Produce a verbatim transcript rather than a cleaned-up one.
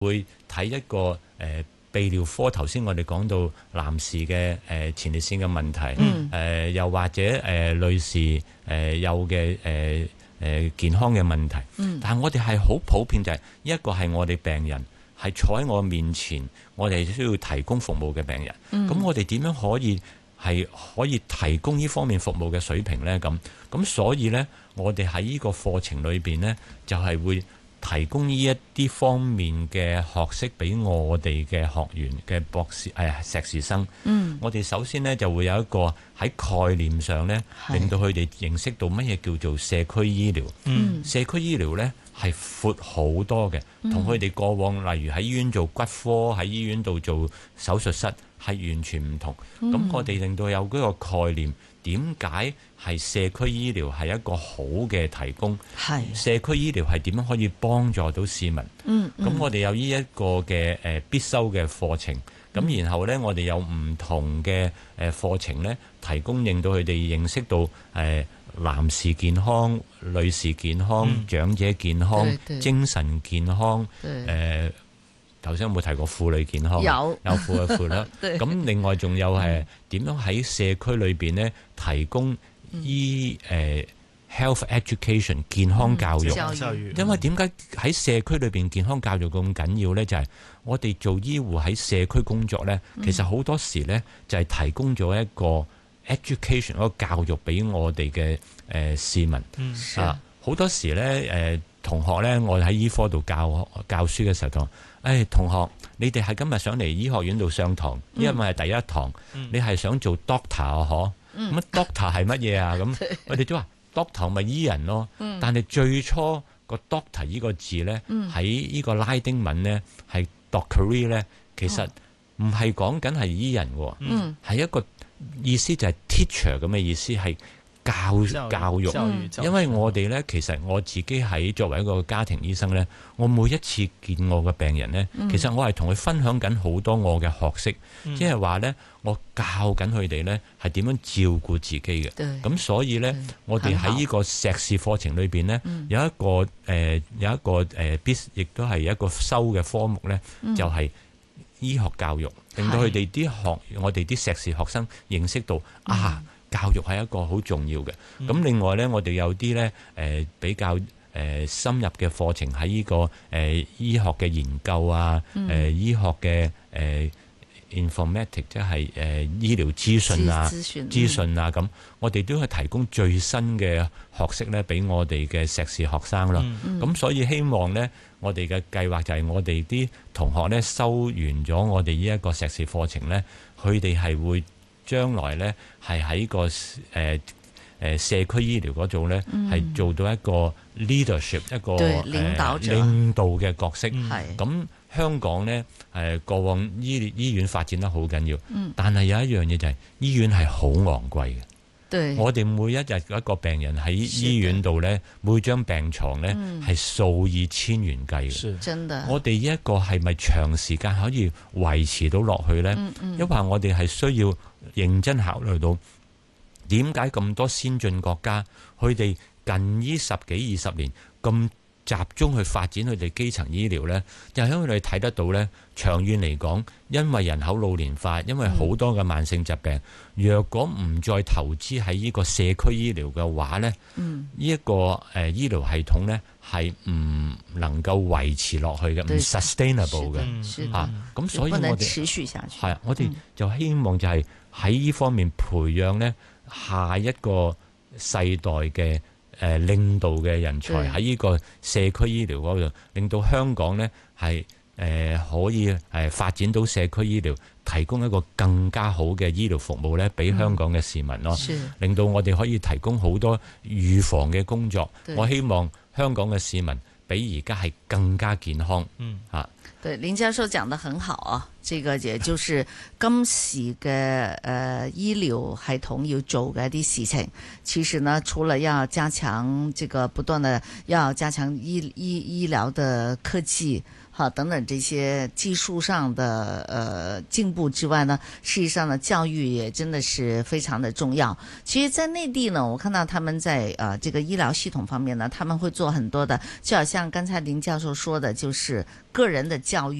會睇一個誒、呃、泌尿科，頭先我哋講到男士嘅誒、呃、前列腺嘅問題，誒、 嗯呃、又或者誒、呃、女士誒、呃、有嘅誒誒健康嘅問題。嗯、但係我哋係好普遍就係、是、一個係我哋病人係坐喺我面前，我哋需要提供服務嘅病人。咁、嗯、我哋點樣可以係可以提供呢方面服務嘅水平呢？咁咁所以呢，我哋喺呢個課程裏邊呢，就係、是、會提供呢一啲方面嘅學識俾我哋嘅學員嘅博士誒、哎、碩士生。嗯，我哋首先呢，就會有一個喺概念上呢，令到佢哋認識到乜嘢叫做社區醫療。嗯，社區醫療呢係闊好多嘅，同佢哋過往例如喺醫院做骨科，喺醫院度做手術室係完全唔同。咁、嗯、我哋令到有嗰個概念。點解係社區醫療係一個好嘅提供？係社區醫療係點樣可以幫助到市民？嗯，咁、嗯、我哋有呢一個嘅誒必修嘅課程，咁、嗯、然後呢，我哋有唔同嘅誒課程呢，提供令到佢哋認識到誒、呃、男士健康、女士健康、嗯、長者健康、對對精神健康誒。頭先有冇提過婦女健康？有有婦嘅婦啦。咁另外仲有係點樣喺社區裏邊呢提供醫誒、呃、health education 健康教育？嗯、教育因為點解喺社區裏邊健康教育咁緊要呢？就係、是、我哋做醫護喺社區工作呢，其實好多時呢就係提供咗一個 education 一個教育俾我哋嘅誒市民。嗯、啊，好多時呢，誒、呃、同學呢，我喺醫科度教教書嘅時候同。誒、哎，同學，你哋係今日上嚟醫學院度上堂，因為係第一堂，嗯、你係想做 doctor 啊？嗬，咁、嗯、doctor 係乜嘢啊？咁我哋都話 doctor 咪醫人咯。嗯、但係最初個 doctor 呢個字咧，喺呢、嗯、個拉丁文咧係 docere 咧，其實唔係講緊係醫人嘅，係、嗯、一個意思就係 teacher 咁嘅意思係。教教育，教育因為我哋咧，其實我自己喺作為一個家庭醫生咧，我每一次見我嘅病人咧，嗯、其實我係同佢分享緊好多我嘅學識，即係話咧，我教緊佢哋咧係點樣照顧自己嘅。咁對所以咧，我哋喺呢個碩士課程裏邊咧，有一個誒、呃、有一個誒必亦都係一個修嘅科目咧，嗯、就係醫學教育，令到佢哋啲學我哋啲碩士學生認識到、嗯、啊。教育係一個好重要嘅，咁、嗯、另外呢，我哋有啲呢誒、呃、比較誒、呃、深入嘅課程喺呢、這個誒、呃、醫學嘅研究啊，誒、嗯呃、醫學嘅誒、呃、informatic 即係誒、呃、醫療資訊啊，資訊啊咁，我哋都係提供最新嘅學識呢俾我哋嘅碩士學生咯。咁、嗯、所以希望呢，我哋嘅計劃就係我哋啲同學呢修完咗我哋呢一個碩士課程呢，佢哋係會。將來咧係喺個誒誒、呃、社區醫療嗰度咧係做到一個 leadership 一個領導者、呃、領導嘅角色。咁、嗯、香港咧誒、呃、過往醫醫院發展得好緊要，嗯、但係有一樣嘢就係、是、醫院係好昂貴嘅。對我哋每一日一個病人喺醫院度咧，每張病床咧係數以千元計嘅。真的，我哋一個係咪長時間可以維持到落去咧？嗯嗯、因為我哋係需要。認真考慮到點解咁多先進國家，佢哋近呢十幾二十年咁集中去發展佢哋基層醫療呢？就係因為你睇得到呢，長遠嚟講，因為人口老年化，因為好多嘅慢性疾病，嗯、若果唔再投資喺呢個社區醫療嘅話呢，呢一、嗯、個誒醫療系統呢係唔能夠維持落去嘅，唔 sustainable 嘅嚇。咁所以我哋持續下去係啊，我哋就希望就係喺呢方面培養呢下一個世代嘅。誒、呃、領導嘅人才喺呢個社區醫療嗰度，令到香港呢係誒、呃、可以誒、呃、發展到社區醫療，提供一個更加好嘅醫療服務呢俾香港嘅市民咯，嗯、令到我哋可以提供好多預防嘅工作。我希望香港嘅市民比而家係更加健康。嗯啊。 對，林教授講得很好啊，這個也就是今時嘅誒、呃、醫療系統要做嘅一啲事情，其實呢，除了要加強這個不斷的要加強醫醫醫療的科技。 好等等這些技術上的呃進步之外呢，實際上呢教育也真的是非常的重要。其實在內地呢，我看到他們在呃這個醫療系統方面呢，他們會做很多的，就好像剛才林教授說的，就是個人的教育。